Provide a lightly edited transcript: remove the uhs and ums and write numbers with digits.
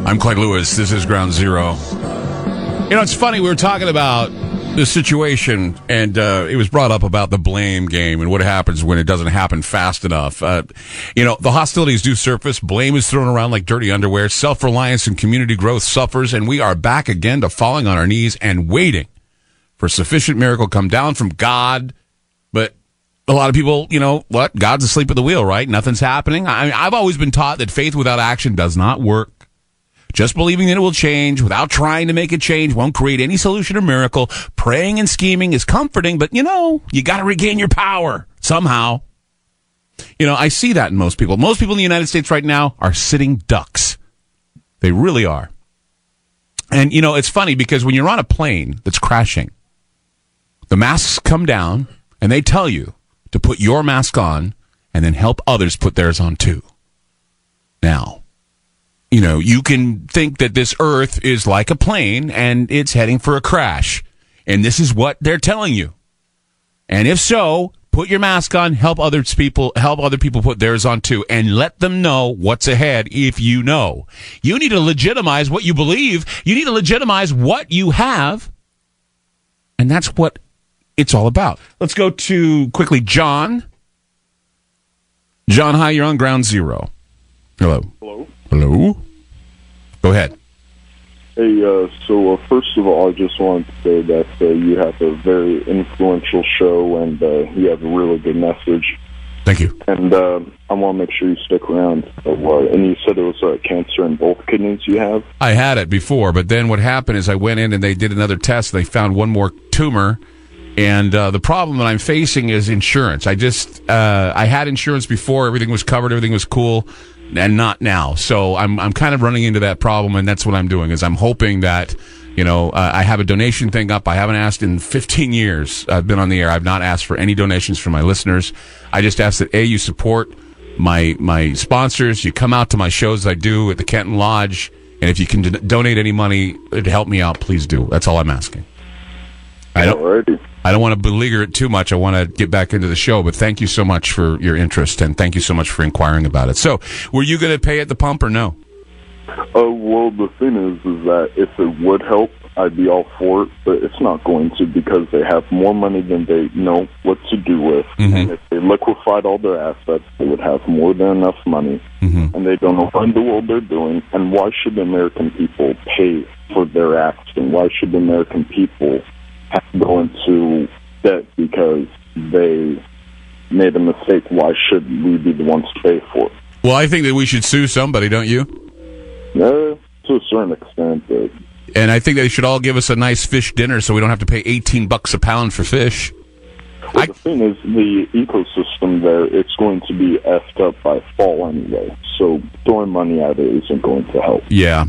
I'm Clyde Lewis. This is Ground Zero. You know, it's funny. We were talking about this situation, and it was brought up about the blame game and what happens when it doesn't happen fast enough. The hostilities do surface. Blame is thrown around like dirty underwear. Self-reliance and community growth suffers, and we are back again to falling on our knees and waiting for sufficient miracle come down from God. But a lot of people, God's asleep at the wheel, right? Nothing's happening. I've always been taught that faith without action does not work. Just believing that it will change without trying to make it change won't create any solution or miracle. Praying and scheming is comforting, but, you got to regain your power somehow. I see that in most people. Most people in the United States right now are sitting ducks. They really are. And, it's funny because when you're on a plane that's crashing, the masks come down and they tell you to put your mask on and then help others put theirs on too. Now, you can think that this earth is like a plane and it's heading for a crash. And this is what they're telling you. And if so, put your mask on, help other people put theirs on too, and let them know what's ahead if you know. You need to legitimize what you believe. You need to legitimize what you have. And that's what it's all about. Let's go to, quickly, John. John, hi, you're on Ground Zero. Hello. Hello? Go ahead. Hey, so first of all, I just wanted to say that you have a very influential show and you have a really good message. Thank you. And I want to make sure you stick around. And you said it was cancer in both kidneys you have? I had it before, but then what happened is I went in and they did another test. They found one more tumor. And the problem that I'm facing is insurance. I had insurance before. Everything was covered. Everything was cool. And not now. So I'm kind of running into that problem, and that's what I'm doing, is I'm hoping that, I have a donation thing up. I haven't asked in 15 years. I've been on the air. I've not asked for any donations from my listeners. I just ask that, A, you support my sponsors. You come out to my shows I do at the Kenton Lodge, and if you can donate any money to help me out, please do. That's all I'm asking. I don't want to beleaguer it too much. I want to get back into the show, but thank you so much for your interest, and thank you so much for inquiring about it. So, were you going to pay at the pump or no? Well, the thing is that if it would help, I'd be all for it, but it's not going to, because they have more money than they know what to do with. Mm-hmm. And if they liquefied all their assets, they would have more than enough money, mm-hmm. and they don't know what in the world they're doing. And why should the American people pay for their acts? And why should the American people have to go into debt because they made a mistake? Why should we be the ones to pay for it? Well, I think that we should sue somebody, don't you? To a certain extent. And I think they should all give us a nice fish dinner so we don't have to pay $18 a pound for fish. Well, the thing is, the ecosystem there, it's going to be effed up by fall anyway. So throwing money at it isn't going to help. Yeah.